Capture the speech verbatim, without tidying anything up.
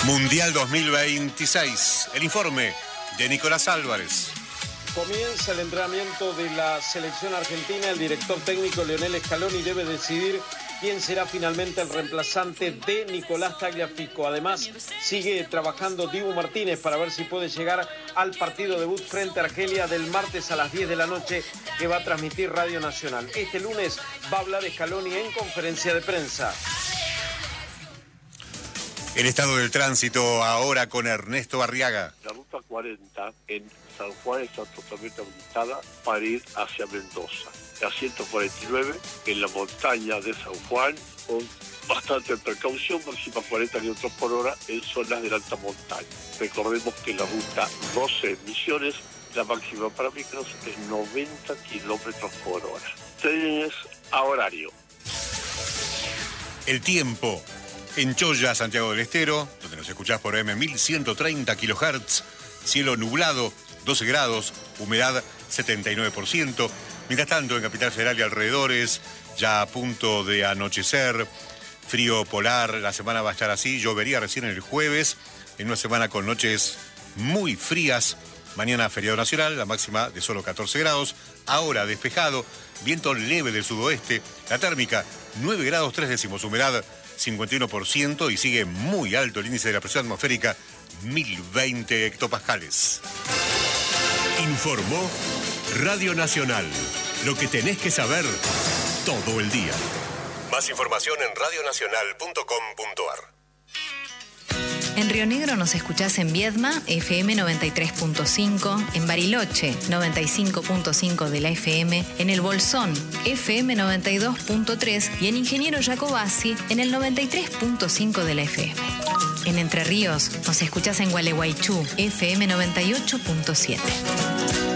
Mundial dos mil veintiséis. El informe de Nicolás Álvarez. Comienza el entrenamiento de la selección argentina. El director técnico Lionel Scaloni debe decidir quién será finalmente el reemplazante de Nicolás Tagliafico. Además, sigue trabajando Dibu Martínez para ver si puede llegar al partido debut frente a Argelia del martes a las diez de la noche que va a transmitir Radio Nacional. Este lunes va a hablar Scaloni en conferencia de prensa. El estado del tránsito ahora con Ernesto Arriaga. La ruta cuarenta en San Juan está totalmente habilitada para ir hacia Mendoza. La ciento cuarenta y nueve en la montaña de San Juan con bastante precaución, máxima cuarenta kilómetros por hora en zonas de la alta montaña. Recordemos que la ruta doce Misiones, la máxima para micros es noventa kilómetros por hora. Trenes a horario. El tiempo. En Choya, Santiago del Estero, donde nos escuchás por M mil ciento treinta kilohertz, cielo nublado, doce grados, humedad setenta y nueve por ciento. Mientras tanto, en Capital Federal y alrededores, ya a punto de anochecer, frío polar, la semana va a estar así, llovería recién el jueves, en una semana con noches muy frías. Mañana feriado nacional, la máxima de solo catorce grados, ahora despejado, viento leve del sudoeste, la térmica nueve grados tres décimos, humedad cincuenta y uno por ciento y sigue muy alto el índice de la presión atmosférica, mil veinte hectopascales. Informó Radio Nacional. Lo que tenés que saber todo el día. Más información en radio nacional punto com punto ar. En Río Negro nos escuchás en Viedma, F M noventa y tres punto cinco, en Bariloche, noventa y cinco punto cinco de la F M, en El Bolsón, F M noventa y dos punto tres y en Ingeniero Jacobasi, en el noventa y tres punto cinco de la F M. En Entre Ríos nos escuchás en Gualeguaychú, F M noventa y ocho punto siete.